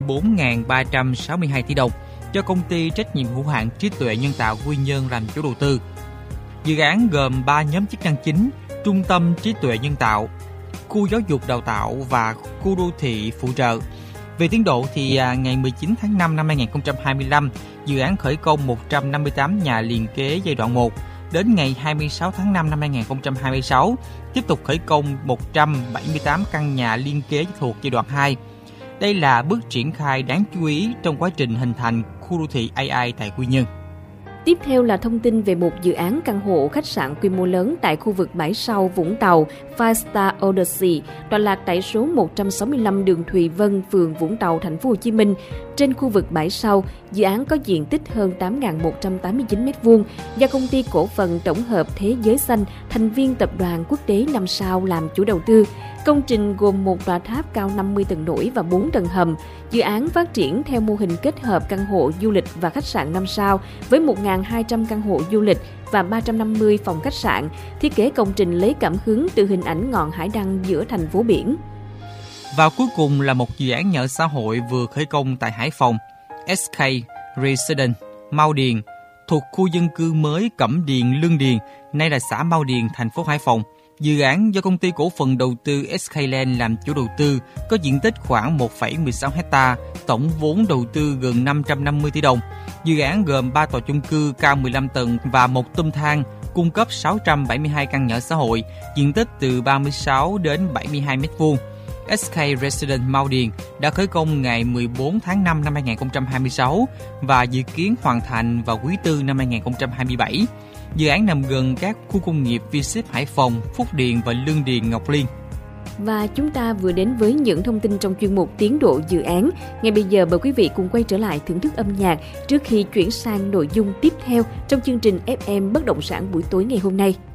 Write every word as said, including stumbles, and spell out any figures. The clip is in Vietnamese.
bốn nghìn ba trăm sáu mươi hai tỷ đồng cho công ty trách nhiệm hữu hạn trí tuệ nhân tạo Quy Nhơn làm chủ đầu tư. Dự án gồm ba nhóm chức năng chính: trung tâm trí tuệ nhân tạo, khu giáo dục đào tạo và khu đô thị phụ trợ. Về tiến độ thì ngày mười chín tháng năm năm hai nghìn không trăm hai mươi lăm, dự án khởi công một trăm năm mươi tám nhà liền kế giai đoạn một. Đến ngày hai mươi sáu tháng năm năm hai nghìn không trăm hai mươi sáu, tiếp tục khởi công một trăm bảy mươi tám căn nhà liên kế thuộc giai đoạn hai. Đây là bước triển khai đáng chú ý trong quá trình hình thành khu đô thị a i tại Quy Nhơn. Tiếp theo là thông tin về một dự án căn hộ khách sạn quy mô lớn tại khu vực bãi sau Vũng Tàu, Five Star Odyssey, tọa lạc tại số một trăm sáu mươi lăm đường Thùy Vân, phường Vũng Tàu, thành phố Hồ Chí Minh. Trên khu vực bãi sau, dự án có diện tích hơn tám nghìn một trăm tám mươi chín mét vuông do công ty cổ phần tổng hợp Thế Giới Xanh, thành viên tập đoàn quốc tế năm sao làm chủ đầu tư. Công trình gồm một tòa tháp cao năm mươi tầng nổi và bốn tầng hầm. Dự án phát triển theo mô hình kết hợp căn hộ du lịch và khách sạn năm sao với một nghìn hai trăm căn hộ du lịch và ba trăm năm mươi phòng khách sạn. Thiết kế công trình lấy cảm hứng từ hình ảnh ngọn hải đăng giữa thành phố biển. Và cuối cùng là một dự án nhà ở xã hội vừa khởi công tại Hải Phòng, ét ca Residence Mao Điền, thuộc khu dân cư mới Cẩm Điền Lương Điền, nay là xã Mao Điền, thành phố Hải Phòng. Dự án do công ty cổ phần đầu tư ét ca Land làm chủ đầu tư, có diện tích khoảng một phẩy mười sáu héc ta, tổng vốn đầu tư gần năm trăm năm mươi tỷ đồng. Dự án gồm ba tòa chung cư cao mười lăm tầng và một tum thang, cung cấp sáu trăm bảy mươi hai căn nhà ở xã hội, diện tích từ ba mươi sáu đến bảy mươi hai mét vuông. ét ca Residence Mao Điền đã khởi công ngày mười bốn tháng năm năm hai nghìn không trăm hai mươi sáu và dự kiến hoàn thành vào quý tư năm hai nghìn không trăm hai mươi bảy. Dự án nằm gần các khu công nghiệp V ship Hải Phòng, Phúc Điền và Lương Điền, Ngọc Liên. Và chúng ta vừa đến với những thông tin trong chuyên mục Tiến độ dự án. Ngay bây giờ mời quý vị cùng quay trở lại thưởng thức âm nhạc trước khi chuyển sang nội dung tiếp theo trong chương trình ép em Bất động sản buổi tối ngày hôm nay.